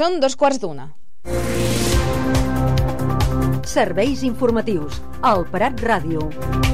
Són 2:15. Serveis informatius. El Prat Ràdio.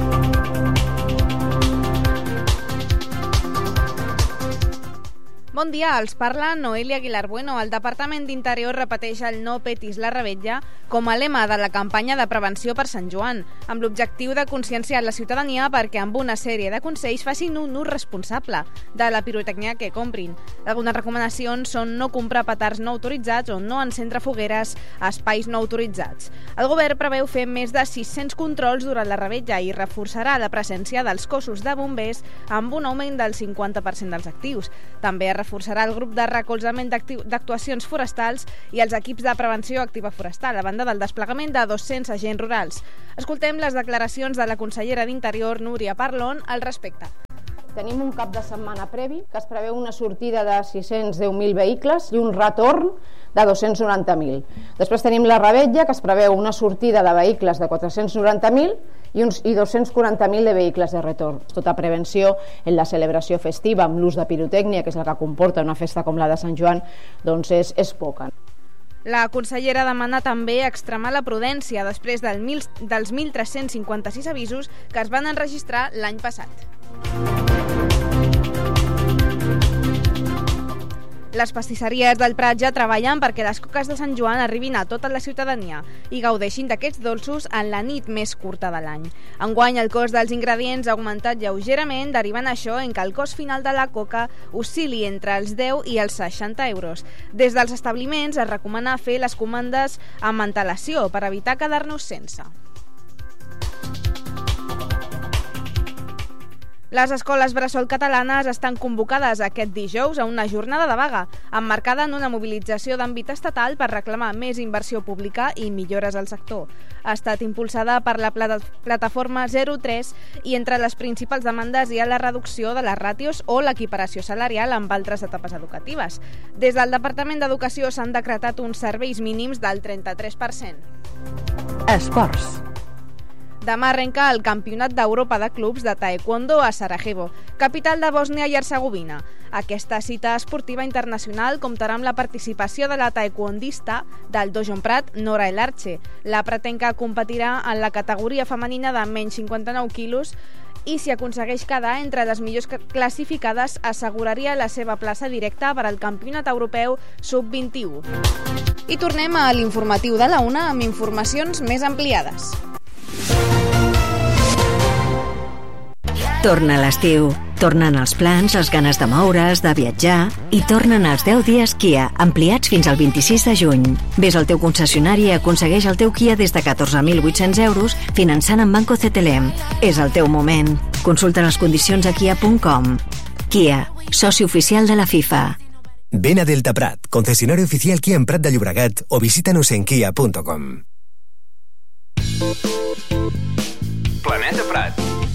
Bon dia, els parla Noelia Aguilar Bueno. El Departament d'Interior repeteix el No petis la revetlla com a lema de la campanya de prevenció per Sant Joan, amb l'objectiu de conscienciar la ciutadania perquè amb una sèrie de consells facin un ús responsable de la pirotècnia que comprin. Algunes recomanacions són no comprar petards no autoritzats o no encendre fogueres a espais no autoritzats. El govern preveu fer més de 600 controls durant la revetlla i reforçarà la presència dels cossos de bombers amb un augment del 50% dels actius. També reforçarà el grup de recolzament d'actuacions forestals i els equips de prevenció activa forestal, a banda del desplegament de 200 agents rurals. Escoltem les declaracions de la consellera d'Interior, Núria Parlon, al respecte. Tenim un cap de setmana previ que es preveu una sortida de 610.000 vehicles i un retorn de 290.000. Després tenim la revetlla, que es preveu una sortida de vehicles de 490.000 i 240.000 de vehicles de retorn. Tota prevenció en la celebració festiva amb l'ús de pirotècnia, que és la que comporta una festa com la de Sant Joan, doncs és poca. La consellera demana també extremar la prudència després dels 1.356 avisos que es van enregistrar l'any passat. Les pastisseries del Prat ja treballen perquè les coques de Sant Joan arribin a tota la ciutadania i gaudeixin d'aquests dolços en la nit més curta de l'any. Enguany el cost dels ingredients ha augmentat lleugerament, derivant això en que el cost final de la coca oscil·li entre els 10 i els 60 euros. Des dels establiments es recomana fer les comandes amb antelació per evitar quedar-nos sense. Les escoles bressol catalanes estan convocades aquest dijous a una jornada de vaga, emmarcada en una mobilització d'àmbit estatal per reclamar més inversió pública i millores al sector. Ha estat impulsada per la plataforma 03 i entre les principals demandes hi ha la reducció de les ràtios o l'equiparació salarial amb altres etapes educatives. Des del Departament d'Educació s'han decretat uns serveis mínims del 33%. Esports. Demà arrenca el Campionat d'Europa de Clubs de Taekwondo a Sarajevo, capital de Bòsnia i Hercegovina. Aquesta cita esportiva internacional comptarà amb la participació de la taekwondista del Dojo Prat, Nora Elarche. La pretenca competirà en la categoria femenina de menys 59 quilos i si aconsegueix quedar entre les millors classificades asseguraria la seva plaça directa per al Campionat Europeu Sub-21. I tornem a l'informatiu de la UNA amb informacions més ampliades. Torna l'estiu. Tornen els plans, les ganes de moure's, de viatjar i tornen els 10 dies Kia, ampliats fins al 26 de juny. Ves al teu concessionari i aconsegueix el teu Kia des de 14.800 euros finançant amb Banco CTLM. És el teu moment. Consulta les condicions a kia.com. Kia, soci oficial de la FIFA. Ven a Delta Prat, concesionario oficial Kia en Prat de Llobregat o visítanos en kia.com. Planeta Prat.